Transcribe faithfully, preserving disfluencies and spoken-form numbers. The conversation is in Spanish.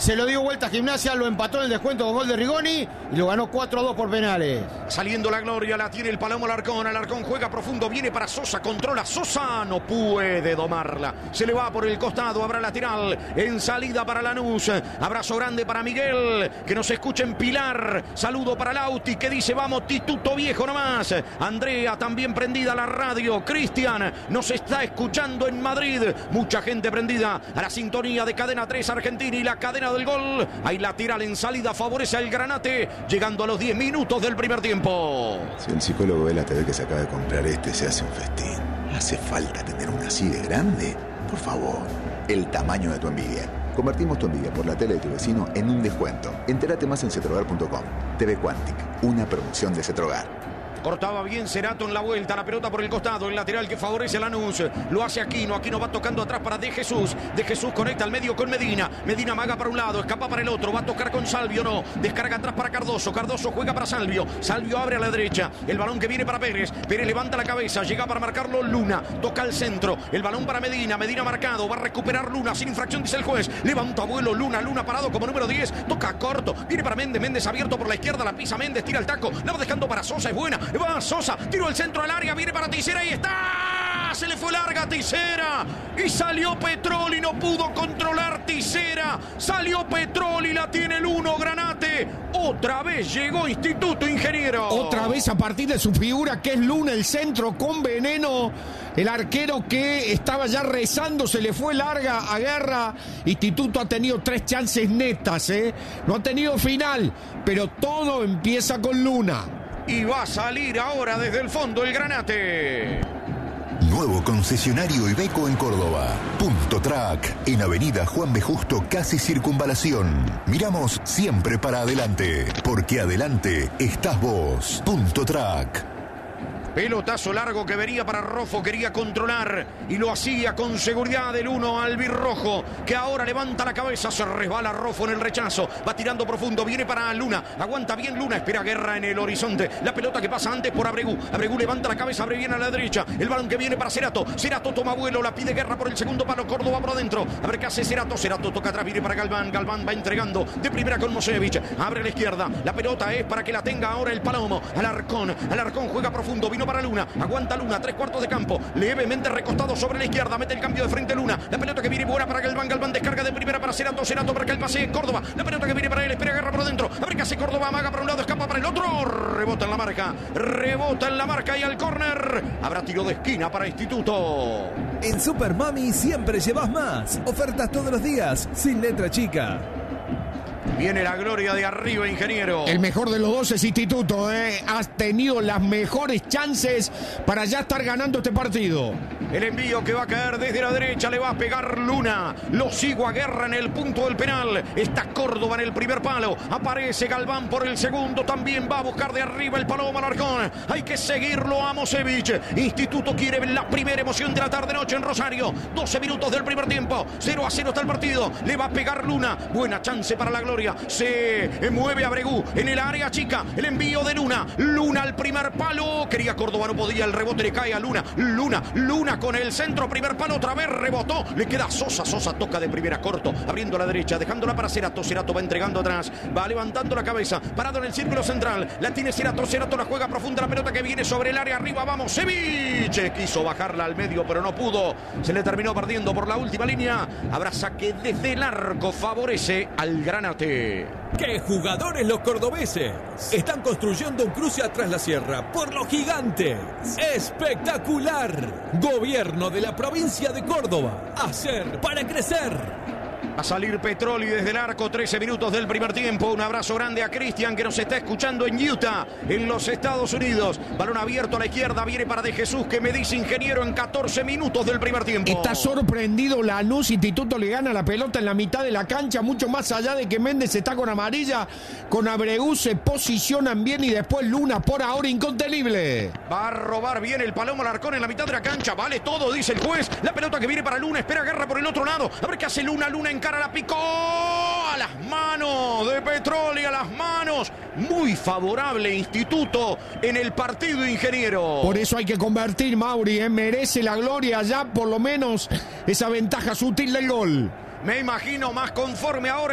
se lo dio vuelta a Gimnasia, lo empató en el descuento con gol de Rigoni y lo ganó cuatro a dos por penales. Saliendo la gloria, la tiene el Palomo Alarcón. Alarcón juega profundo, viene para Sosa, controla Sosa, no puede domarla. Se le va por el costado, habrá lateral en salida para Lanús. Abrazo grande para Miguel, que nos escucha en Pilar. Saludo para Lauti, que dice vamos Tituto Viejo nomás. Andrea también prendida a la radio. Cristian nos está escuchando en Madrid. Mucha gente prendida a la sintonía de Cadena tres Argentina y la cadena del gol. Hay lateral en salida, favorece al Granate, llegando a los diez minutos del primer tiempo. Si el psicólogo ve la T V que se acaba de comprar este, se hace un festín. ¿Hace falta tener una así de grande? Por favor, el tamaño de tu envidia. Convertimos tu envidia por la tele de tu vecino en un descuento. Entérate más en cetrogar punto com. T V Quantic, una producción de Cetrogar. Cortaba bien Cerato en la vuelta, la pelota por el costado, el lateral que favorece a Lanús. Lo hace Aquino, Aquino va tocando atrás para De Jesús. De Jesús conecta al medio con Medina. Medina maga para un lado, escapa para el otro, va a tocar con Salvio, no. Descarga atrás para Cardoso, Cardoso juega para Salvio. Salvio abre a la derecha, el balón que viene para Pérez. Pérez levanta la cabeza, llega para marcarlo Luna. Toca al centro, el balón para Medina. Medina marcado, va a recuperar Luna, sin infracción dice el juez. Levanta vuelo Luna, Luna parado como número diez. Toca corto, viene para Méndez, Méndez abierto por la izquierda, la pisa Méndez, tira el taco. La va dejando para Sosa, es buena. Va Sosa. Tiro el centro al área, viene para Tisera y está. Se le fue larga Tisera. Y salió Petroli, no pudo controlar Tisera. Salió Petroli, la tiene el uno Granate. Otra vez llegó Instituto Ingeniero. Otra vez a partir de su figura que es Luna, el centro con veneno. El arquero que estaba ya rezando, se le fue larga a Guerra. Instituto ha tenido tres chances netas, ¿eh? No ha tenido final, pero todo empieza con Luna. Y va a salir ahora desde el fondo el Granate. Nuevo concesionario Iveco en Córdoba. Punto Track, en Avenida Juan B. Justo, casi Circunvalación. Miramos siempre para adelante, porque adelante estás vos. Punto Track. Pelotazo largo que venía para Rojo, quería controlar y lo hacía con seguridad el uno albirrojo, que ahora levanta la cabeza, se resbala Rojo en el rechazo, va tirando profundo, viene para Luna, aguanta bien Luna, espera Guerra en el horizonte, la pelota que pasa antes por Abregu, Abregu levanta la cabeza, abre bien a la derecha, el balón que viene para Cerato, Cerato toma vuelo, la pide Guerra por el segundo palo, Córdoba por adentro, a ver qué hace Cerato, Cerato toca atrás, viene para Galván, Galván va entregando de primera con Mosevich, abre a la izquierda, la pelota es para que la tenga ahora el Palomo, Alarcón, Alarcón juega profundo, vino para Luna, aguanta Luna, tres cuartos de campo, levemente recostado sobre la izquierda, mete el cambio de frente Luna, la pelota que viene buena para Galván, Galván descarga de primera para Cerato, Cerato para que el pase en Córdoba, la pelota que viene para él, espera Guerra por dentro, a ver qué hace Córdoba, amaga para un lado, escapa para el otro, rebota en la marca, rebota en la marca y al córner, habrá tiro de esquina para Instituto. En Super Mami siempre llevas más, ofertas todos los días, sin letra chica. Viene la gloria de arriba, Ingeniero. El mejor de los dos es Instituto, ¿eh? Has tenido las mejores chances para ya estar ganando este partido. El envío que va a caer desde la derecha, le va a pegar Luna. Lo sigo a Guerra en el punto del penal. Está Córdoba en el primer palo. Aparece Galván por el segundo. También va a buscar de arriba el Palomo Alarcón. Hay que seguirlo a Mosevich. Instituto quiere la primera emoción de la tarde-noche en Rosario. doce minutos del primer tiempo. cero a cero está el partido. Le va a pegar Luna. Buena chance para la gloria. Se mueve Abregu en el área chica. El envío de Luna. Luna al primer palo. Quería Córdoba, no podía. El rebote le cae a Luna. Luna, Luna con el centro. Primer palo, otra vez rebotó. Le queda Sosa. Sosa toca de primera corto. Abriendo a la derecha, dejándola para Cerato. Cerato va entregando atrás. Va levantando la cabeza. Parado en el círculo central. La tiene Cerato. Cerato la juega profunda. La pelota que viene sobre el área arriba. Vamos, Ceviche. Quiso bajarla al medio, pero no pudo. Se le terminó perdiendo por la última línea. Habrá saque desde el arco. Favorece al Granate. ¡Qué jugadores los cordobeses! Están construyendo un cruce atrás la sierra por los gigantes. ¡Espectacular! Gobierno de la provincia de Córdoba. Hacer para crecer. A salir Petroli desde el arco, trece minutos del primer tiempo. Un abrazo grande a Cristian que nos está escuchando en Utah, en los Estados Unidos. Balón abierto a la izquierda, viene para De Jesús, que me dice Ingeniero en catorce minutos del primer tiempo. Está sorprendido Lanús. Instituto le gana la pelota en la mitad de la cancha, mucho más allá de que Méndez está con amarilla. Con Abregu se posicionan bien y después Luna por ahora incontenible. Va a robar bien el Palomo Alarcón en la mitad de la cancha. Vale todo, dice el juez. La pelota que viene para Luna, espera Guerra por el otro lado. A ver qué hace Luna, Luna en cara, la picó a las manos de Petroli, a las manos. Muy favorable Instituto en el partido, Ingeniero. Por eso hay que convertir, Mauri, ¿eh? Merece la gloria ya, por lo menos esa ventaja sutil del gol. Me imagino más conforme ahora